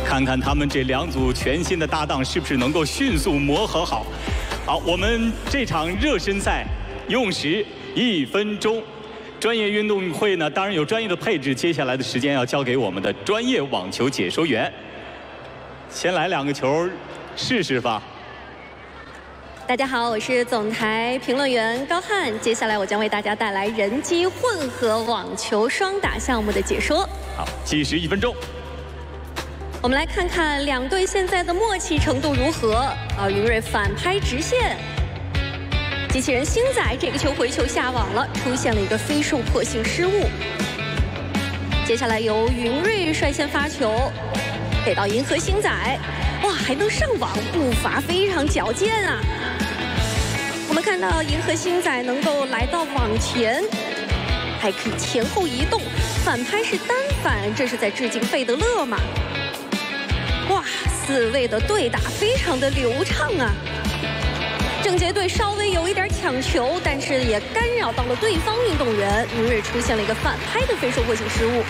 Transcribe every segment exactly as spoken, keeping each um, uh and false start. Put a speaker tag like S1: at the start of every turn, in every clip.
S1: 看看他们这两组全新的搭档是不是能够迅速磨合好。好，我们这场热身赛用时一分钟。专业运动会呢，当然有专业的配置，接下来的时间要交给我们的专业网球解说员。先来两个球试试吧。
S2: 大家好，我是总台评论员高翰。接下来我将为大家带来人机混合网球双打项目的解说。
S1: 好，计时一分钟。
S2: 我们来看看两队现在的默契程度如何。啊，云睿反拍直线，机器人星仔这个球回球下网了，出现了一个非受迫性失误。接下来由云睿率先发球，给到银河星仔，哇，还能上网，步伐非常矫健啊！我们看到银河星仔能够来到网前，还可以前后移动，反拍是单反，这是在致敬费德勒嘛？哇，四位的对打非常的流畅啊！郑捷队稍微有一点抢球，但是也干扰到了对方运动员，云睿出现了一个反拍的非受迫性失误。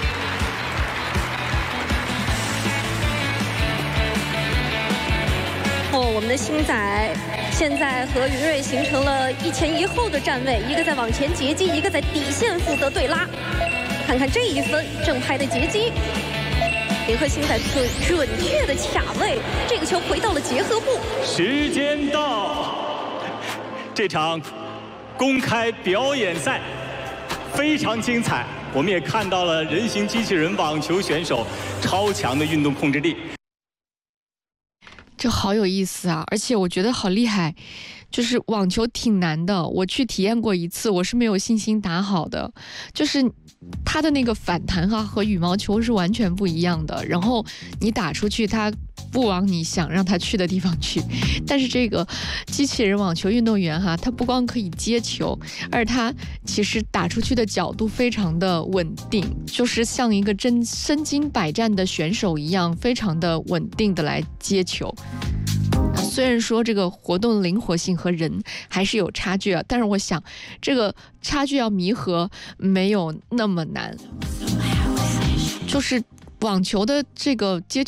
S2: 哦，我们的星仔现在和云睿形成了一前一后的站位，一个在往前截击，一个在底线负责对拉。看看这一分正拍的截击，银河星仔准准确的卡位，这个球回到了结合部。
S1: 时间到，这场公开表演赛非常精彩，我们也看到了人形机器人网球选手超强的运动控制力。
S3: 这好有意思啊，而且我觉得好厉害，就是网球挺难的，我去体验过一次，我是没有信心打好的，就是它的那个反弹哈、啊、和羽毛球是完全不一样的，然后你打出去它不往你想让它去的地方去，但是这个机器人网球运动员哈、啊，他不光可以接球，而他其实打出去的角度非常的稳定，就是像一个真身经百战的选手一样，非常的稳定的来接球。虽然说这个活动灵活性和人还是有差距啊，但是我想这个差距要弥合没有那么难，就是网球的这个接球